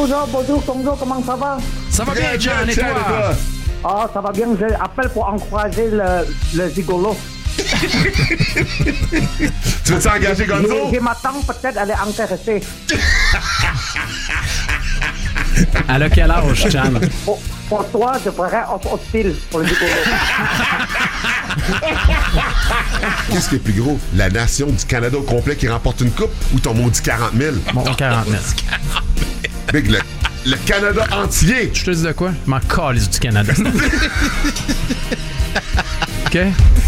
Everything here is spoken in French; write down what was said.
bonjour, Congo, comment ça va? Ça va bien, John, et toi? Ah, ça va bien, je appelle pour encourager le gigolo. Tu veux t'engager, Gonzo? J'ai ma tante, peut-être, elle est intéressée. Elle a quel âge, Chan? Pour toi, je ferais hostile pour le gigolo. Qu'est-ce qui est plus gros? La nation du Canada au complet qui remporte une coupe ou ton maudit 40 000? Mon 40 000. Big, le Canada entier! Je te dis de quoi? Je m'en calisse du Canada. OK?